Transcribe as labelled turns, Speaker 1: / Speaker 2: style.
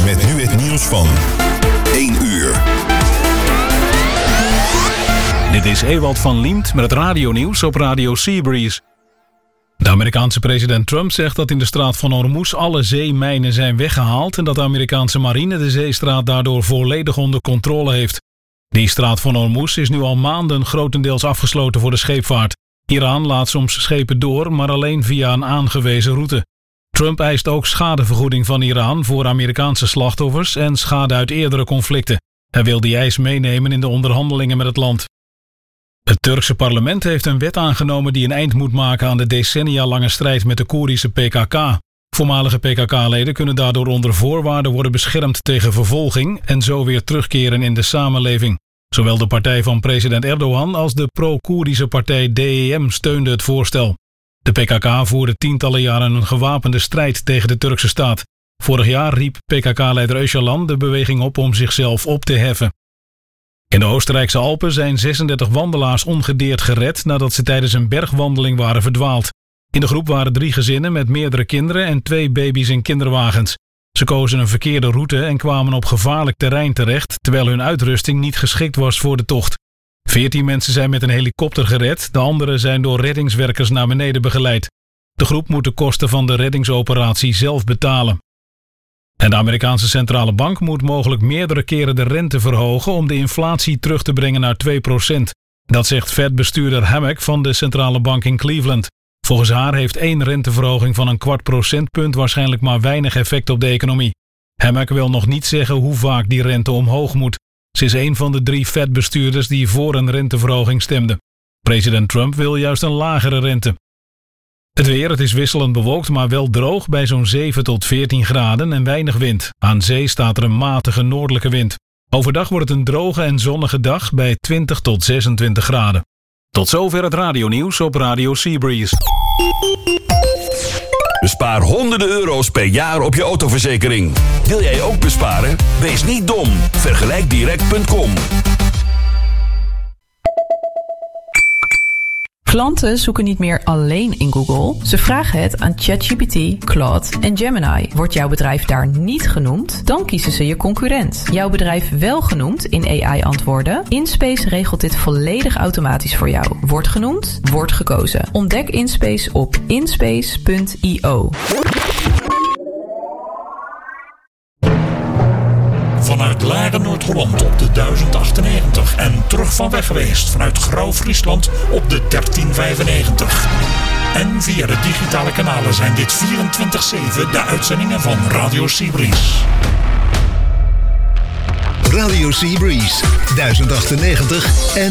Speaker 1: Met nu het nieuws van 1 uur.
Speaker 2: Dit is Ewald van Liemt met het radionieuws op Radio Seabreeze. De Amerikaanse president Trump zegt dat in de straat van Hormuz alle zeemijnen zijn weggehaald en dat de Amerikaanse marine de zeestraat daardoor volledig onder controle heeft. Die straat van Hormuz is nu al maanden grotendeels afgesloten voor de scheepvaart. Iran laat soms schepen door, maar alleen via een aangewezen route. Trump eist ook schadevergoeding van Iran voor Amerikaanse slachtoffers en schade uit eerdere conflicten. Hij wil die eis meenemen in de onderhandelingen met het land. Het Turkse parlement heeft een wet aangenomen die een eind moet maken aan de decennia-lange strijd met de Koerdische PKK. Voormalige PKK-leden kunnen daardoor onder voorwaarden worden beschermd tegen vervolging en zo weer terugkeren in de samenleving. Zowel de partij van president Erdogan als de pro-Koerdische partij DEM steunden het voorstel. De PKK voerde tientallen jaren een gewapende strijd tegen de Turkse staat. Vorig jaar riep PKK-leider Öcalan de beweging op om zichzelf op te heffen. In de Oostenrijkse Alpen zijn 36 wandelaars ongedeerd gered nadat ze tijdens een bergwandeling waren verdwaald. In de groep waren 3 gezinnen met meerdere kinderen en 2 baby's in kinderwagens. Ze kozen een verkeerde route en kwamen op gevaarlijk terrein terecht, terwijl hun uitrusting niet geschikt was voor de tocht. 14 mensen zijn met een helikopter gered, de anderen zijn door reddingswerkers naar beneden begeleid. De groep moet de kosten van de reddingsoperatie zelf betalen. En de Amerikaanse centrale bank moet mogelijk meerdere keren de rente verhogen om de inflatie terug te brengen naar 2%. Dat zegt Fed-bestuurder Hammack van de centrale bank in Cleveland. Volgens haar heeft 1 renteverhoging van een kwart procentpunt waarschijnlijk maar weinig effect op de economie. Hammack wil nog niet zeggen hoe vaak die rente omhoog moet. Ze is een van de 3 Fed-bestuurders die voor een renteverhoging stemden. President Trump wil juist een lagere rente. Het weer, het is wisselend bewolkt, maar wel droog bij zo'n 7 tot 14 graden en weinig wind. Aan zee staat er een matige noordelijke wind. Overdag wordt het een droge en zonnige dag bij 20 tot 26 graden. Tot zover het radionieuws op Radio Seabreeze.
Speaker 3: Bespaar honderden euro's per jaar op je autoverzekering. Wil jij ook besparen? Wees niet dom. Vergelijkdirect.com.
Speaker 4: Klanten zoeken niet meer alleen in Google. Ze vragen het aan ChatGPT, Claude en Gemini. Wordt jouw bedrijf daar niet genoemd? Dan kiezen ze je concurrent. Jouw bedrijf wel genoemd in AI-antwoorden? InSpace regelt dit volledig automatisch voor jou. Wordt genoemd? Wordt gekozen. Ontdek InSpace op inspace.io.
Speaker 5: Vanuit Laren, Noord-Holland op de 1098 en terug van weg geweest vanuit Grauw-Friesland op de 1395. En via de digitale kanalen zijn dit 24/7 de uitzendingen van Radio Seabreeze.
Speaker 1: Radio Seabreeze, 1098 en